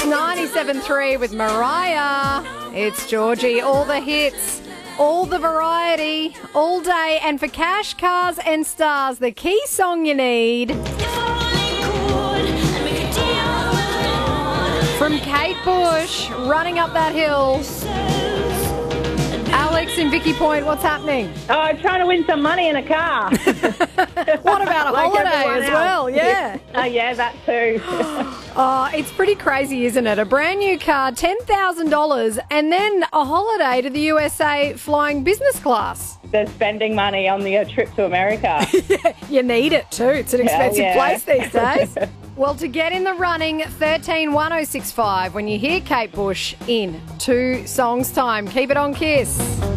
97.3 with Mariah. It's Georgie. All the hits, all the variety, all day. And for cash, cars and stars, the key song you need. From Kate Bush, Running Up That Hill. Alex in Vicky Point, what's happening? Oh, trying to win some money in a car. What about a holiday as well? Yeah. Yeah, that too. Oh, it's pretty crazy, isn't it? A brand new car, $10,000, and then a holiday to the USA flying business class. They're spending money on the trip to America. You need it too. It's an expensive place these days. days. Well, to get in the running, 131065 when you hear Kate Bush in 2 songs' time. Keep it on Kiss.